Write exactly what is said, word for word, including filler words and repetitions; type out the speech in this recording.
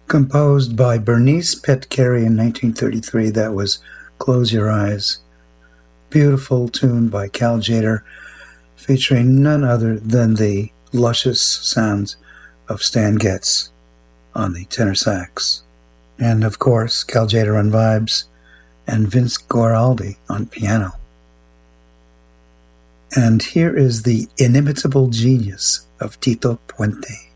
Composed by Bernice Pettcarey in nineteen thirty-three, that was Close Your Eyes. Beautiful tune by Cal Tjader, featuring none other than the luscious sounds of Stan Getz on the tenor sax. And of course, Cal Tjader on vibes and Vince Guaraldi on piano. And here is the inimitable genius of Tito Puente.